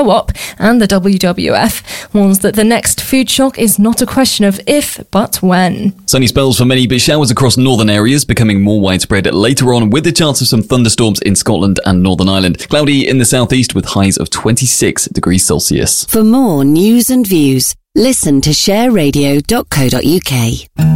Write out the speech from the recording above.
Co-op and the WWF warns that the next food shock is not a question of if, but when. Sunny spells for many, but showers across northern areas becoming more widespread later on, with the chance of some thunderstorms in Scotland and Northern Ireland. Cloudy in the southeast with highs of 26 degrees Celsius. For more news and views, listen to shareradio.co.uk.